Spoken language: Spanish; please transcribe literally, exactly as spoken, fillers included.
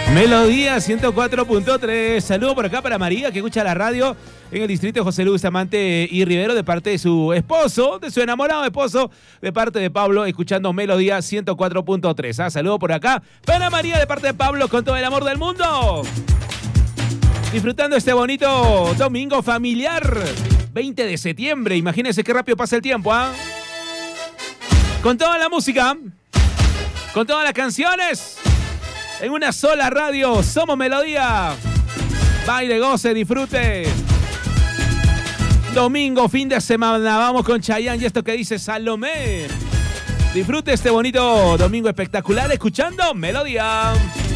Melodía ciento cuatro punto tres. Saludo por acá para María, que escucha la radio en el distrito de José Luis Amante y Rivero, de parte de su esposo, de su enamorado esposo, de parte de Pablo, escuchando Melodía ciento cuatro punto tres. ¿Ah? Saludo por acá para María, de parte de Pablo, con todo el amor del mundo. Disfrutando este bonito domingo familiar, veinte de septiembre. Imagínense qué rápido pasa el tiempo, ¿ah? Con toda la música, con todas las canciones, en una sola radio. Somos Melodía. Baile, goce, disfrute. Domingo, fin de semana, vamos con Chayanne y esto que dice Salomé. Disfrute este bonito domingo espectacular escuchando Melodía.